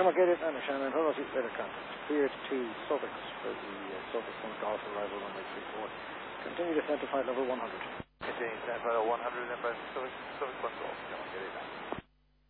Demarcated and Shannon, hold on, later contact. Clear to Suffolk for the Suffolk 1 Golf arrival runway 34. Continue descent to flight level 100. Continue descent to flight level 100 and then by Suffolk 1 Golf. Demarcated.